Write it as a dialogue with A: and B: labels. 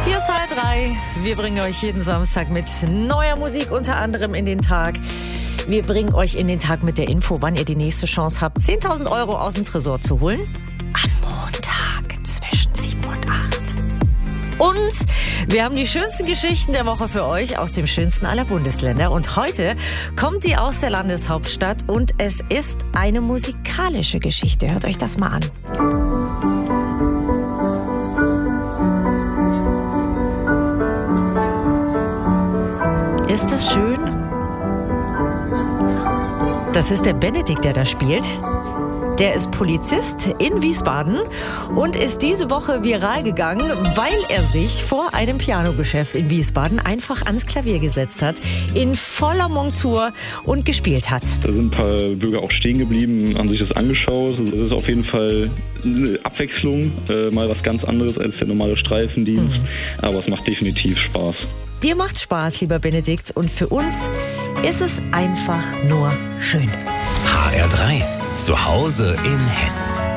A: Hier ist H3. Wir bringen euch jeden Samstag mit neuer Musik unter anderem in den Tag. Wir bringen euch in den Tag mit der Info, wann ihr die nächste Chance habt, 10.000 € aus dem Tresor zu holen. Am Montag zwischen 7 und 8. Und wir haben die schönsten Geschichten der Woche für euch aus dem schönsten aller Bundesländer. Und heute kommt die aus der Landeshauptstadt und es ist eine musikalische Geschichte. Hört euch das mal an. Ist das schön? Das ist der Benedikt, der da spielt. Der ist Polizist in Wiesbaden und ist diese Woche viral gegangen, weil er sich vor einem Pianogeschäft in Wiesbaden einfach ans Klavier gesetzt hat, in voller Montur und gespielt hat.
B: Da sind ein paar Bürger auch stehen geblieben, haben sich das angeschaut. Das ist auf jeden Fall eine Abwechslung, mal was ganz anderes als der normale Streifendienst, aber es macht definitiv Spaß.
A: Dir macht Spaß, lieber Benedikt, und für uns ist es einfach nur schön.
C: HR3, zu Hause in Hessen.